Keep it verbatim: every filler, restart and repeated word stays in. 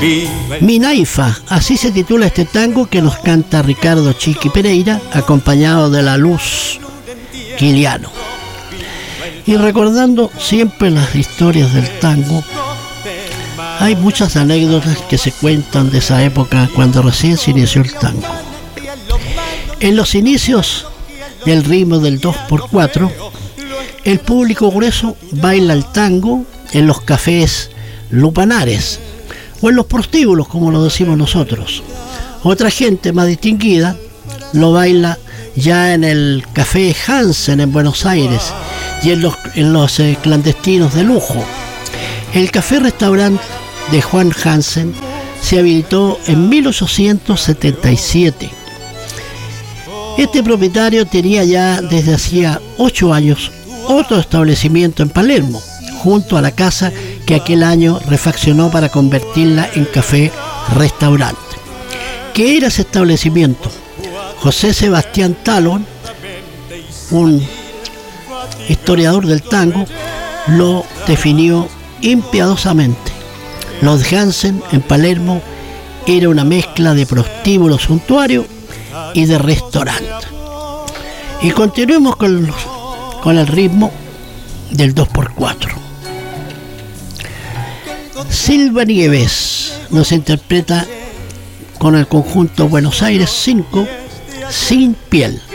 Minaifa, así se titula este tango que nos canta Ricardo Chiqui Pereira, acompañado de La Luz Quiliano. Y recordando siempre las historias del tango, hay muchas anécdotas que se cuentan de esa época cuando recién se inició el tango. En los inicios del ritmo del dos por cuatro, el público grueso baila el tango en los cafés lupanares o en los prostíbulos, como lo decimos nosotros. Otra gente más distinguida lo baila ya en el Café Hansen en Buenos Aires y en los, en los eh, clandestinos de lujo. El café-restaurante de Juan Hansen se habilitó en mil ochocientos setenta y siete. Este propietario tenía ya desde hacía ocho años otro establecimiento en Palermo, junto a la casa que aquel año refaccionó para convertirla en café-restaurante. ¿Qué era ese establecimiento? José Sebastián Talon, un historiador del tango, lo definió impiadosamente. Los Hansen en Palermo era una mezcla de prostíbulo suntuario y de restaurante. Y continuemos con, los, con el ritmo del dos por cuatro. Silva Nieves nos interpreta con el conjunto Buenos Aires cinco, Sin Piel.